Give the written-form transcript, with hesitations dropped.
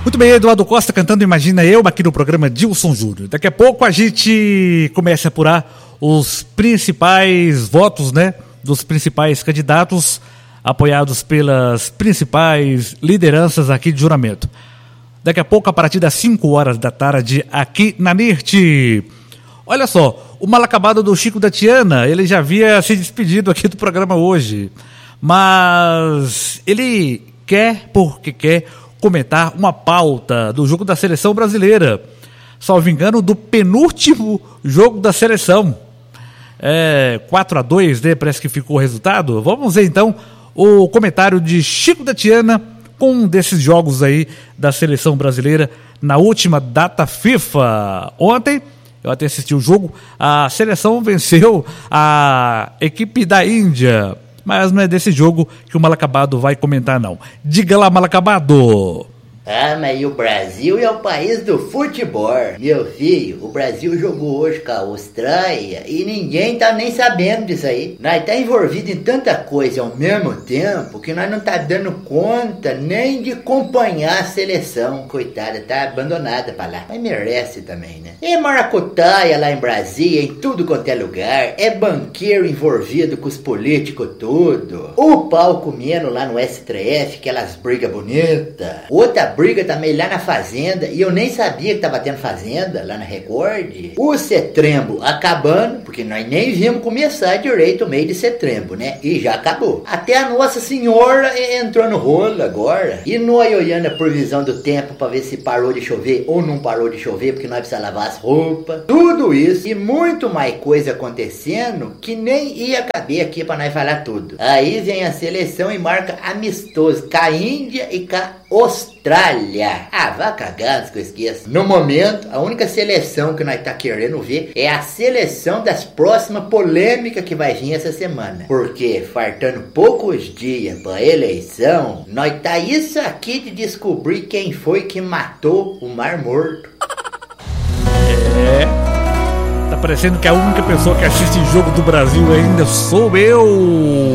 Muito bem, Eduardo Costa cantando Imagina Eu, aqui no programa Dilson Júnior. Daqui a pouco a gente começa a apurar os principais votos, né, dos principais candidatos apoiados pelas principais lideranças aqui de Juramento. Daqui a pouco, a partir das 5 horas da tarde, aqui na NIRT. Olha só, o mal acabado do Chico da Tiana, ele já havia se despedido aqui do programa hoje, mas ele quer, porque quer, comentar uma pauta do jogo da seleção brasileira. Salvo engano, do penúltimo jogo da seleção. 4-2, né? Parece que ficou o resultado. Vamos ver então o comentário de Chico da Tiana com um desses jogos aí da seleção brasileira na última data FIFA. Ontem, eu até assisti o jogo, a seleção venceu a equipe da Índia. Mas não é desse jogo que o Malacabado vai comentar, não. Diga lá, Malacabado. Ah, mas o Brasil é o país do futebol. Meu filho, o Brasil jogou hoje com a Austrália e ninguém tá nem sabendo disso aí. Nós tá envolvido em tanta coisa ao mesmo tempo que nós não tá dando conta nem de acompanhar a seleção. Coitada, tá abandonada pra lá. Mas merece também, né? É maracutaia lá em Brasília, em tudo quanto é lugar. É banqueiro envolvido com os políticos tudo. O pau comendo lá no STF, aquelas brigas bonitas. Outra briga também lá na Fazenda, e eu nem sabia que tava tendo Fazenda lá na Record. O Setrembo acabando, porque nós nem vimos começar direito o mês de Setrembo, né? E já acabou. Até a Nossa Senhora entrou no rolo agora. E nós olhando a previsão do tempo pra ver se parou de chover ou não parou de chover, porque nós precisamos lavar as roupas. Tudo isso e muito mais coisa acontecendo que nem ia caber aqui pra nós falar tudo. Aí vem a seleção e marca amistoso com a Índia e com a Austrália. Ah, vá cagar antes que eu esqueça. No momento, a única seleção que nós tá querendo ver é a seleção das próximas polêmicas que vai vir essa semana. Porque, faltando poucos dias pra eleição, nós tá isso aqui de descobrir quem foi que matou o Mar Morto. Tá parecendo que a única pessoa que assiste jogo do Brasil ainda sou eu.